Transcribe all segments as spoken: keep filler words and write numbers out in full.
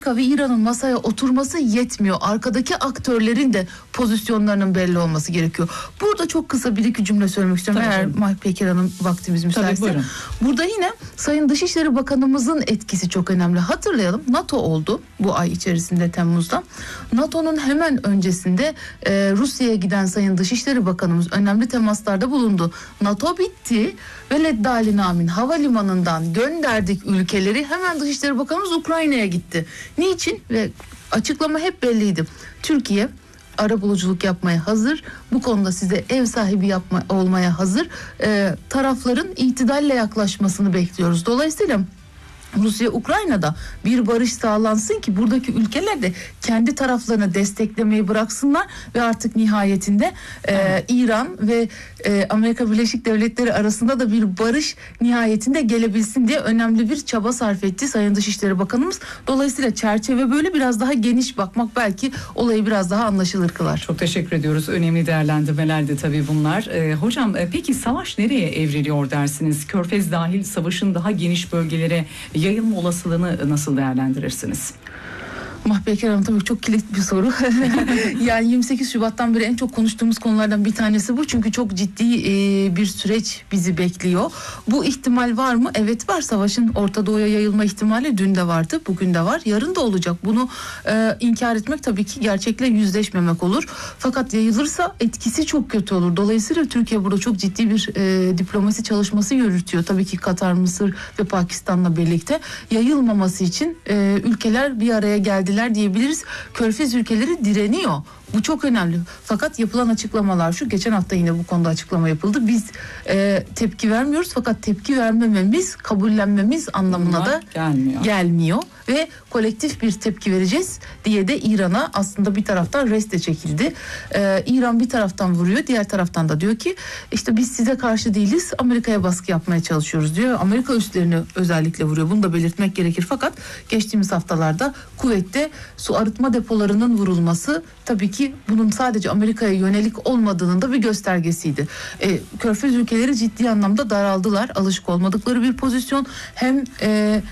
ve İran'ın masaya oturması yetmiyor. Arkadaki aktörlerin de pozisyonlarının belli olması gerekiyor. Burada çok kısa bir iki cümle söylemek istiyorum. Tabii, eğer Mahpeker Hanım vaktimiz müsaitse. Burada yine Sayın Dışişleri Bakanımızın etkisi çok önemli. Hatırlayalım, NATO oldu bu ay içerisinde, Temmuz'da. NATO'nun hemen öncesinde e, Rusya'ya giden Sayın Dışişleri Bakanımız önemli temaslarda bulundu. NATO bitti ve Leddali Namin havalimanından gönderdik ülkeleri. Hemen Dışişleri Bakanımız Ukrayna'ya gitti. Niçin? Ve açıklama hep belliydi. Türkiye arabuluculuk yapmaya hazır. Bu konuda size ev sahibi yapma, olmaya hazır. Ee, tarafların itidalle yaklaşmasını bekliyoruz. Dolayısıyla Rusya Ukrayna'da bir barış sağlansın ki buradaki ülkeler de kendi taraflarını desteklemeyi bıraksınlar ve artık nihayetinde e, İran ve e, Amerika Birleşik Devletleri arasında da bir barış nihayetinde gelebilsin diye önemli bir çaba sarf etti Sayın Dışişleri Bakanımız. Dolayısıyla çerçeve böyle biraz daha geniş bakmak belki olayı biraz daha anlaşılır kılar. Çok teşekkür ediyoruz. Önemli değerlendirmelerdi tabii bunlar. Ee, hocam e, peki savaş nereye evriliyor dersiniz? Körfez dahil savaşın daha geniş bölgelere yayılma olasılığını nasıl değerlendirirsiniz? Mahpeker Hanım, tabii çok kilit bir soru. Yani yirmi sekiz Şubat'tan beri en çok konuştuğumuz konulardan bir tanesi bu. Çünkü çok ciddi e, bir süreç bizi bekliyor. Bu ihtimal var mı? Evet var. Savaşın Orta Doğu'ya yayılma ihtimali dün de vardı, bugün de var, yarın da olacak. Bunu e, inkar etmek tabii ki gerçekle yüzleşmemek olur. Fakat yayılırsa etkisi çok kötü olur. Dolayısıyla Türkiye burada çok ciddi bir e, diplomasi çalışması yürütüyor. Tabii ki Katar, Mısır ve Pakistan'la birlikte yayılmaması için e, ülkeler bir araya geldi diyebiliriz. Körfez ülkeleri direniyor. Bu çok önemli. Fakat yapılan açıklamalar şu. Geçen hafta yine bu konuda açıklama yapıldı. Biz e, tepki vermiyoruz fakat tepki vermememiz, kabullenmemiz anlamına Bunlar da gelmiyor. gelmiyor. Ve kolektif bir tepki vereceğiz diye de İran'a aslında bir taraftan reste çekildi. Ee, İran bir taraftan vuruyor, diğer taraftan da diyor ki işte biz size karşı değiliz, Amerika'ya baskı yapmaya çalışıyoruz diyor. Amerika üslerini özellikle vuruyor. Bunu da belirtmek gerekir. Fakat geçtiğimiz haftalarda Kuveyt'te su arıtma depolarının vurulması tabii ki bunun sadece Amerika'ya yönelik olmadığının da bir göstergesiydi. Ee, Körfez ülkeleri ciddi anlamda daraldılar. Alışık olmadıkları bir pozisyon. Hem e,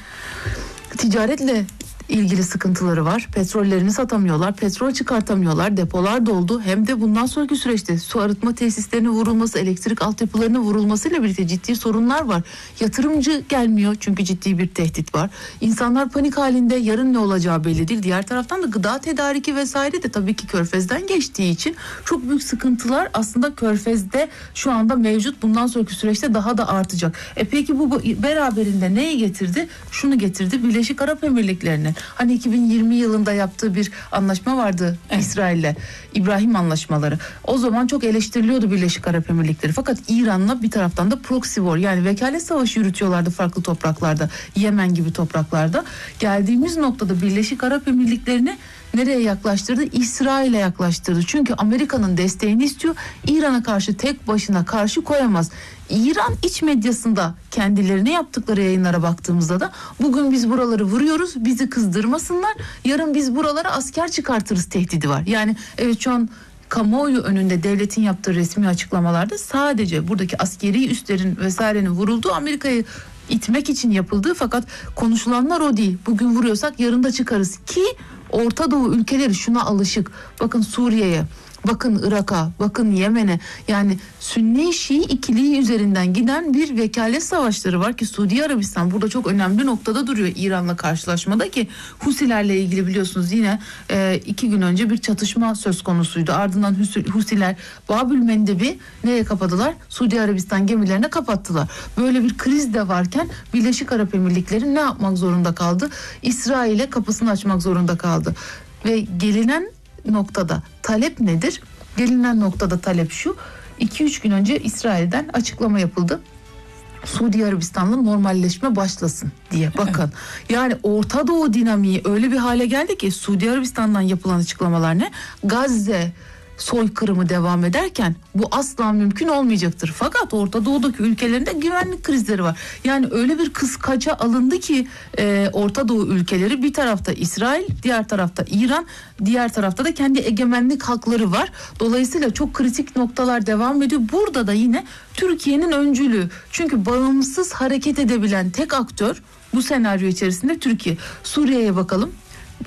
ticaretle ilgili sıkıntıları var. Petrollerini satamıyorlar, petrol çıkartamıyorlar, depolar doldu. Hem de bundan sonraki süreçte su arıtma tesislerinin vurulması, elektrik altyapılarının vurulmasıyla birlikte ciddi sorunlar var. Yatırımcı gelmiyor çünkü ciddi bir tehdit var. İnsanlar panik halinde, yarın ne olacağı belli değil. Diğer taraftan da gıda tedariki vesaire de tabii ki Körfez'den geçtiği için çok büyük sıkıntılar aslında Körfez'de şu anda mevcut. Bundan sonraki süreçte daha da artacak. E peki bu beraberinde neyi getirdi? Şunu getirdi: Birleşik Arap Emirlikleri'ne. Hani iki bin yirmi yılında yaptığı bir anlaşma vardı, evet, İsrail'le, İbrahim anlaşmaları. O zaman çok eleştiriliyordu Birleşik Arap Emirlikleri. Fakat İran'la bir taraftan da proxy war, yani vekalet savaşı yürütüyorlardı farklı topraklarda, Yemen gibi topraklarda. Geldiğimiz noktada Birleşik Arap Emirlikleri'ni nereye yaklaştırdı? İsrail'e yaklaştırdı. Çünkü Amerika'nın desteğini istiyor. İran'a karşı tek başına karşı koyamaz. İran iç medyasında kendilerine yaptıkları yayınlara baktığımızda da bugün biz buraları vuruyoruz, bizi kızdırmasınlar, yarın biz buralara asker çıkartırız tehdidi var. Yani evet, şu an kamuoyu önünde devletin yaptığı resmi açıklamalarda sadece buradaki askeri üslerin vesairenin vurulduğu, Amerika'yı itmek için yapıldığı, fakat konuşulanlar o değil. Bugün vuruyorsak yarın da çıkarız ki Orta Doğu ülkeleri şuna alışık. Bakın Suriye'ye, bakın Irak'a, bakın Yemen'e, yani Sünni Şii ikiliği üzerinden giden bir vekalet savaşları var ki Suudi Arabistan burada çok önemli noktada duruyor İran'la karşılaşmada, ki Husilerle ilgili biliyorsunuz yine e, iki gün önce bir çatışma söz konusuydu. Ardından Husiler Babül Mendeb'i neye kapadılar? Suudi Arabistan gemilerine kapattılar. Böyle bir kriz de varken Birleşik Arap Emirlikleri ne yapmak zorunda kaldı? İsrail'e kapısını açmak zorunda kaldı. Ve gelinen noktada talep nedir? Gelinen noktada talep şu: iki üç gün önce İsrail'den açıklama yapıldı. Suudi Arabistan'la normalleşme başlasın diye. Bakın, yani Orta Doğu dinamiği öyle bir hale geldi ki Suudi Arabistan'dan yapılan açıklamalar ne? Gazze soykırımı devam ederken bu asla mümkün olmayacaktır. Fakat Orta Doğu'daki ülkelerinde güvenlik krizleri var. Yani öyle bir kıskaca alındı ki e, Orta Doğu ülkeleri, bir tarafta İsrail, diğer tarafta İran, diğer tarafta da kendi egemenlik hakları var. Dolayısıyla çok kritik noktalar devam ediyor. Burada da yine Türkiye'nin öncülüğü. Çünkü bağımsız hareket edebilen tek aktör bu senaryo içerisinde Türkiye. Suriye'ye bakalım.